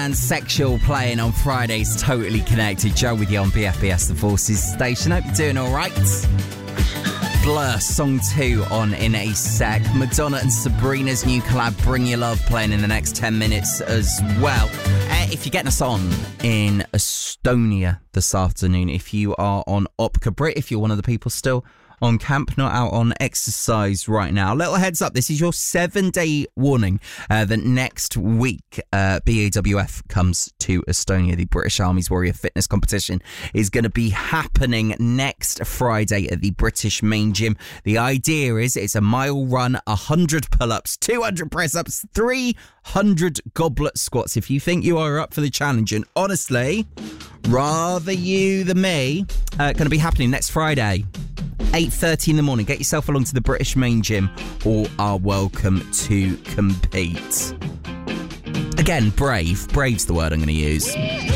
and Sexual playing on Fridays. Totally Connected. Joe with you on BFBS, the Forces station. Hope you're doing all right. Blur, song 2 on in a sec. Madonna and Sabrina's new collab, Bring Your Love, playing in the next 10 minutes as well. If you're getting us on in Estonia this afternoon, if you are on Opka Brit, if you're one of the people still on camp, not out on exercise right now, little heads up, this is your 7-day warning that next week BAWF comes to Estonia. The British Army's Warrior Fitness Competition is going to be happening next Friday at the British Main Gym. The idea is it's a mile run, 100 pull-ups, 200 press-ups, 300 goblet squats. If you think you are up for the challenge, and honestly, rather you than me, going to be happening next Friday, 8:30 in the morning. Get yourself along to the British Main Gym. All are welcome to compete. Again, brave's the word I'm going to use.